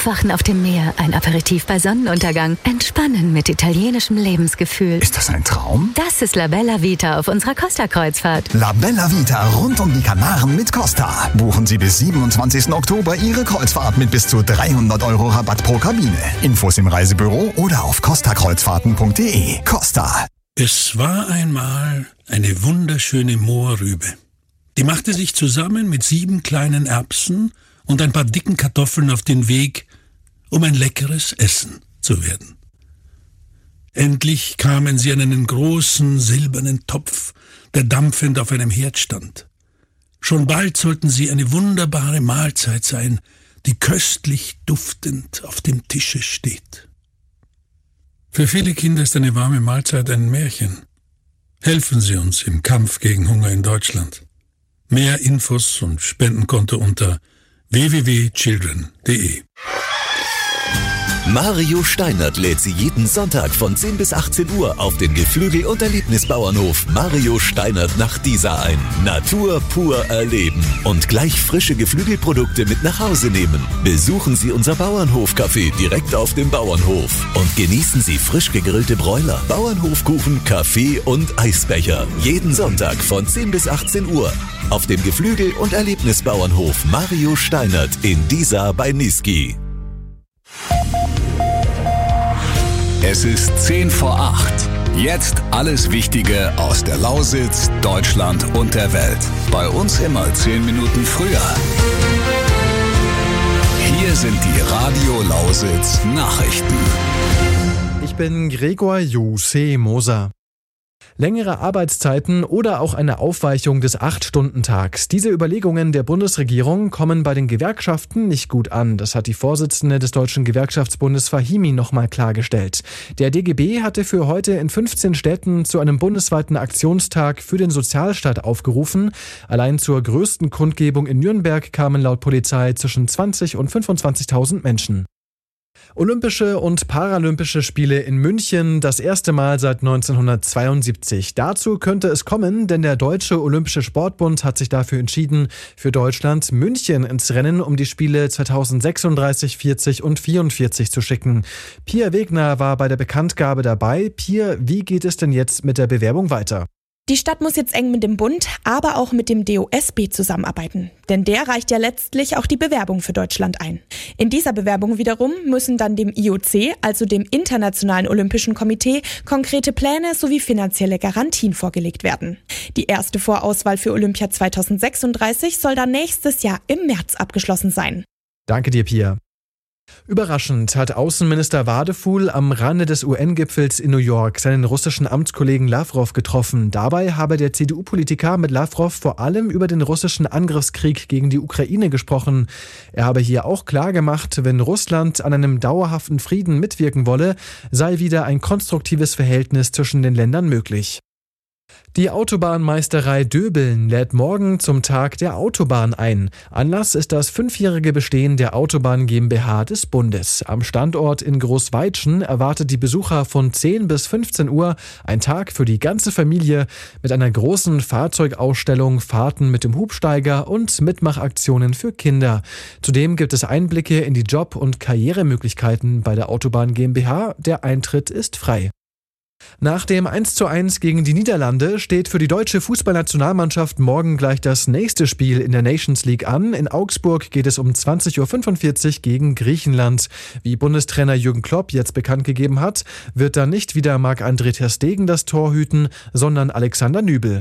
Aufwachen auf dem Meer, ein Aperitif bei Sonnenuntergang, Entspannen mit italienischem Lebensgefühl. Ist das ein Traum? Das ist La Bella Vita auf unserer Costa-Kreuzfahrt. La Bella Vita rund um die Kanaren mit Costa. Buchen Sie bis 27. Oktober Ihre Kreuzfahrt mit bis zu 300 € Rabatt pro Kabine. Infos im Reisebüro oder auf costakreuzfahrten.de. Costa. Es war einmal eine wunderschöne Moorrübe. Die machte sich zusammen mit 7 kleinen Erbsen und ein paar dicken Kartoffeln auf den Weg, um ein leckeres Essen zu werden. Endlich kamen sie an einen großen silbernen Topf, der dampfend auf einem Herd stand. Schon bald sollten sie eine wunderbare Mahlzeit sein, die köstlich duftend auf dem Tische steht. Für viele Kinder ist eine warme Mahlzeit ein Märchen. Helfen Sie uns im Kampf gegen Hunger in Deutschland. Mehr Infos und Spendenkonto unter www.children.de. Mario Steinert lädt Sie jeden Sonntag von 10 bis 18 Uhr auf den Geflügel- und Erlebnisbauernhof Mario Steinert nach Diesa ein. Natur pur erleben und gleich frische Geflügelprodukte mit nach Hause nehmen. Besuchen Sie unser Bauernhof-Café direkt auf dem Bauernhof und genießen Sie frisch gegrillte Bräuler, Bauernhofkuchen, Kaffee und Eisbecher. Jeden Sonntag von 10 bis 18 Uhr auf dem Geflügel- und Erlebnisbauernhof Mario Steinert in Diesa bei Niesky. Es ist 10 vor 8. Jetzt alles Wichtige aus der Lausitz, Deutschland und der Welt. Bei uns immer 10 Minuten früher. Hier sind die Radio Lausitz Nachrichten. Ich bin Gregor Jose Moser. Längere Arbeitszeiten oder auch eine Aufweichung des 8-Stunden-Tags. Diese Überlegungen der Bundesregierung kommen bei den Gewerkschaften nicht gut an. Das hat die Vorsitzende des Deutschen Gewerkschaftsbundes Fahimi nochmal klargestellt. Der DGB hatte für heute in 15 Städten zu einem bundesweiten Aktionstag für den Sozialstaat aufgerufen. Allein zur größten Kundgebung in Nürnberg kamen laut Polizei zwischen 20.000 und 25.000 Menschen. Olympische und Paralympische Spiele in München, das erste Mal seit 1972. Dazu könnte es kommen, denn der Deutsche Olympische Sportbund hat sich dafür entschieden, für Deutschland München ins Rennen um die Spiele 2036, 40 und 44 zu schicken. Pia Wegner war bei der Bekanntgabe dabei. Pia, wie geht es denn jetzt mit der Bewerbung weiter? Die Stadt muss jetzt eng mit dem Bund, aber auch mit dem DOSB zusammenarbeiten. Denn der reicht ja letztlich auch die Bewerbung für Deutschland ein. In dieser Bewerbung wiederum müssen dann dem IOC, also dem Internationalen Olympischen Komitee, konkrete Pläne sowie finanzielle Garantien vorgelegt werden. Die erste Vorauswahl für Olympia 2036 soll dann nächstes Jahr im März abgeschlossen sein. Danke dir, Pia. Überraschend hat Außenminister Wadefuhl am Rande des UN-Gipfels in New York seinen russischen Amtskollegen Lavrov getroffen. Dabei habe der CDU-Politiker mit Lavrov vor allem über den russischen Angriffskrieg gegen die Ukraine gesprochen. Er habe hier auch klar gemacht, wenn Russland an einem dauerhaften Frieden mitwirken wolle, sei wieder ein konstruktives Verhältnis zwischen den Ländern möglich. Die Autobahnmeisterei Döbeln lädt morgen zum Tag der Autobahn ein. Anlass ist das 5-jährige Bestehen der Autobahn GmbH des Bundes. Am Standort in Großweitschen erwartet die Besucher von 10 bis 15 Uhr ein Tag für die ganze Familie mit einer großen Fahrzeugausstellung, Fahrten mit dem Hubsteiger und Mitmachaktionen für Kinder. Zudem gibt es Einblicke in die Job- und Karrieremöglichkeiten bei der Autobahn GmbH. Der Eintritt ist frei. Nach dem 1:1 gegen die Niederlande steht für die deutsche Fußballnationalmannschaft morgen gleich das nächste Spiel in der Nations League an. In Augsburg geht es um 20.45 Uhr gegen Griechenland. Wie Bundestrainer Jürgen Klopp jetzt bekannt gegeben hat, wird dann nicht wieder Marc-André ter Stegen das Tor hüten, sondern Alexander Nübel.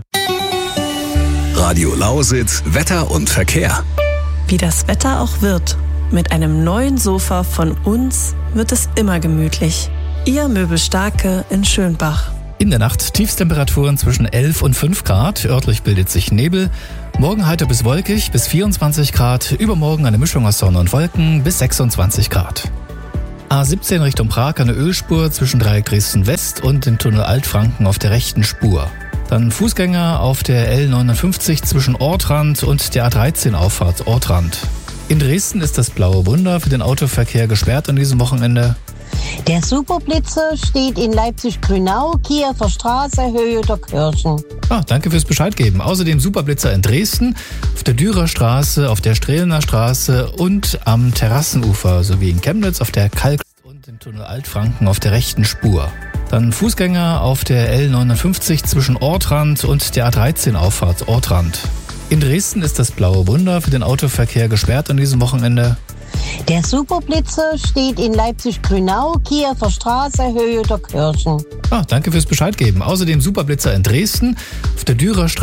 Radio Lausitz, Wetter und Verkehr. Wie das Wetter auch wird, mit einem neuen Sofa von uns wird es immer gemütlich. Ihr Möbelstarke in Schönbach. In der Nacht Tiefstemperaturen zwischen 11 und 5 Grad. Örtlich bildet sich Nebel. Morgen heiter bis wolkig bis 24 Grad. Übermorgen eine Mischung aus Sonne und Wolken bis 26 Grad. A17 Richtung Prag eine Ölspur zwischen Dreieck Dresden West und dem Tunnel Altfranken auf der rechten Spur. Dann Fußgänger auf der L59 zwischen Ortrand und der A13 Auffahrt Ortrand. In Dresden ist das Blaue Wunder für den Autoverkehr gesperrt an diesem Wochenende. Der Superblitzer steht in Leipzig-Grünau, Kiewer Straße, Höhe der Kirchen. Danke fürs Bescheid geben. Außerdem Superblitzer in Dresden, auf der Dürer Straße, auf der Strehlener Straße und am Terrassenufer sowie in Chemnitz auf der Kalk- und im Tunnel Altfranken auf der rechten Spur. Dann Fußgänger auf der L59 zwischen Ortrand und der A13-Auffahrt Ortrand. In Dresden ist das Blaue Wunder für den Autoverkehr gesperrt an diesem Wochenende. Der Superblitzer steht in Leipzig-Grünau, Kiewer Straße, Höhe der Kirchen. Danke fürs Bescheid geben. Außerdem Superblitzer in Dresden, auf der Dürer Straße.